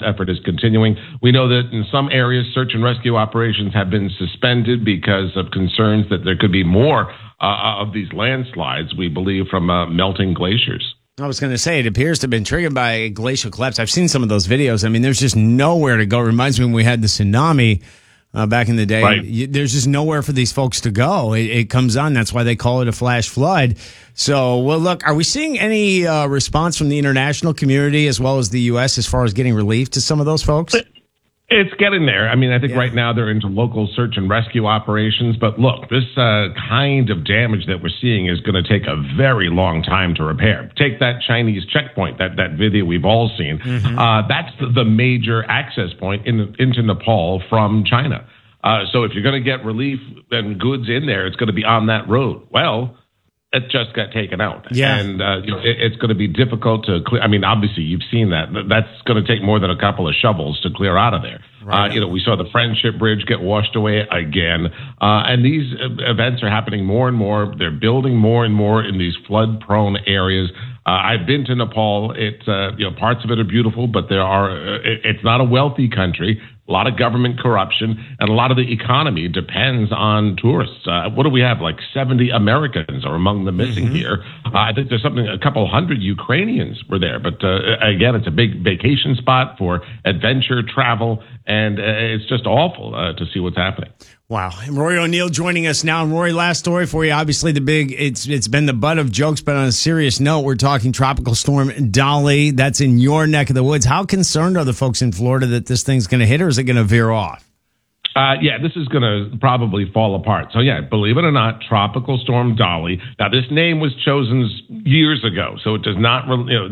effort is continuing. We know that in some areas, search and rescue operations have been suspended because of concerns that there could be more of these landslides, we believe, from melting glaciers. I was going to say, it appears to have been triggered by a glacial collapse. I've seen some of those videos. I mean, there's just nowhere to go. It reminds me when we had the tsunami back in the day. Right. There's just nowhere for these folks to go. It comes on. That's why they call it a flash flood. So, well, look, are we seeing any response from the international community as well as the U.S. as far as getting relief to some of those folks? It's getting there. I mean, I think right now they're into local search and rescue operations. But look, this kind of damage that we're seeing is going to take a very long time to repair. Take that Chinese checkpoint, that video we've all seen. Mm-hmm. That's the major access point into Nepal from China. So if you're going to get relief and goods in there, it's going to be on that road. Well, it just got taken out. Yeah. And, it's going to be difficult to clear. I mean, obviously, you've seen that. That's going to take more than a couple of shovels to clear out of there. Right. We saw the Friendship Bridge get washed away again. And these events are happening more and more. They're building more and more in these flood-prone areas. I've been to Nepal. It's, parts of it are beautiful, but it's not a wealthy country. A lot of government corruption, and a lot of the economy depends on tourists. What do we have? Like 70 Americans are among the missing here. I think there's a couple hundred Ukrainians were there. But again, it's a big vacation spot for adventure travel, and it's just awful to see what's happening. Wow. Rory O'Neill joining us now. And Rory, last story for you. Obviously, it's been the butt of jokes, but on a serious note, we're talking Tropical Storm Dolly. That's in your neck of the woods. How concerned are the folks in Florida that this thing's going to hit, or is it going to veer off? This is going to probably fall apart. So, believe it or not, Tropical Storm Dolly. Now, this name was chosen years ago, so it does not,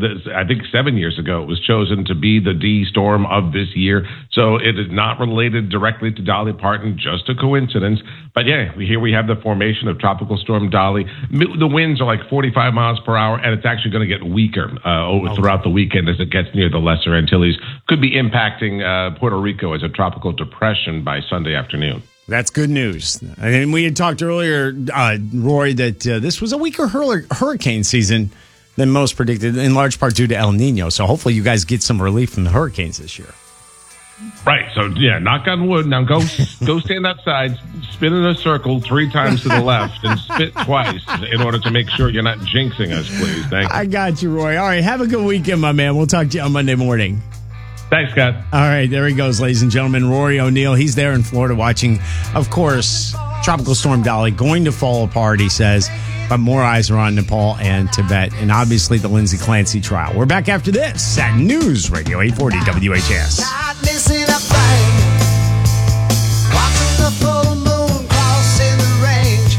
I think 7 years ago, it was chosen to be the D storm of this year. So it is not related directly to Dolly Parton, just a coincidence. But here we have the formation of Tropical Storm Dolly. The winds are like 45 miles per hour, and it's actually going to get weaker throughout the weekend as it gets near the Lesser Antilles. Could be impacting Puerto Rico as a tropical depression by Sunday afternoon. That's good news. And we had talked earlier, Roy, that this was a weaker hurricane season than most predicted, in large part due to El Nino. So hopefully you guys get some relief from the hurricanes this year. Right. So, knock on wood. Now go stand outside, spin in a circle 3 times to the left, and spit twice in order to make sure you're not jinxing us, please. Thank you. I got you, Roy. All right. Have a good weekend, my man. We'll talk to you on Monday morning. Thanks, Scott. All right, there he goes, ladies and gentlemen. Rory O'Neill, he's there in Florida watching, of course, Tropical Storm Dolly going to fall apart, he says, but more eyes are on Nepal and Tibet, and obviously the Lindsay Clancy trial. We're back after this at News Radio 840 WHS. Not missing a thing. Watching the full moon crossing the range.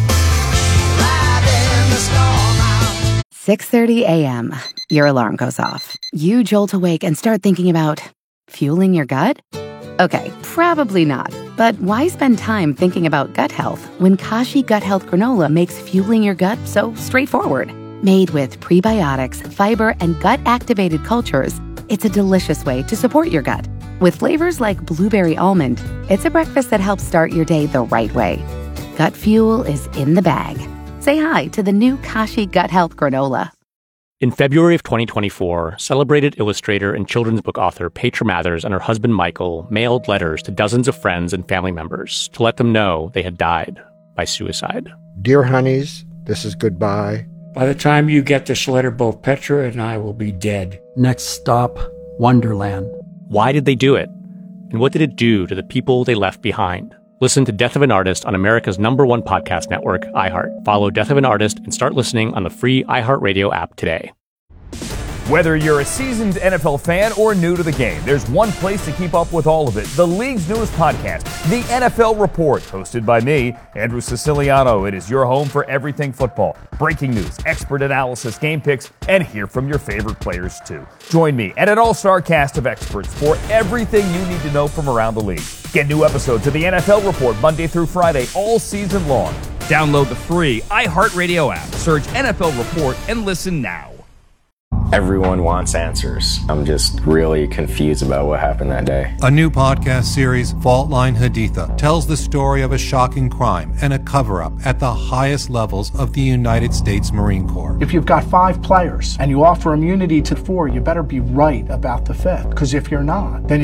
Riding the storm out. 6:30 a.m. Your alarm goes off. You jolt awake and start thinking about fueling your gut? Okay, probably not. But why spend time thinking about gut health when Kashi Gut Health Granola makes fueling your gut so straightforward? Made with prebiotics, fiber, and gut-activated cultures, it's a delicious way to support your gut. With flavors like blueberry almond, it's a breakfast that helps start your day the right way. Gut fuel is in the bag. Say hi to the new Kashi Gut Health Granola. In February of 2024, celebrated illustrator and children's book author Petra Mathers and her husband Michael mailed letters to dozens of friends and family members to let them know they had died by suicide. Dear honeys, this is goodbye. By the time you get this letter, both Petra and I will be dead. Next stop, Wonderland. Why did they do it? And what did it do to the people they left behind? Listen to Death of an Artist on America's #1 podcast network, iHeart. Follow Death of an Artist and start listening on the free iHeartRadio app today. Whether you're a seasoned NFL fan or new to the game, there's one place to keep up with all of it. The league's newest podcast, The NFL Report, hosted by me, Andrew Siciliano. It is your home for everything football. Breaking news, expert analysis, game picks, and hear from your favorite players too. Join me and an all-star cast of experts for everything you need to know from around the league. Get new episodes of The NFL Report Monday through Friday all season long. Download the free iHeartRadio app. Search NFL Report and listen now. Everyone wants answers. I'm just really confused about what happened that day. A new podcast series, Fault Line Haditha, tells the story of a shocking crime and a cover-up at the highest levels of the United States Marine Corps. If you've got 5 players and you offer immunity to 4, you better be right about the 5th. Because if you're not, then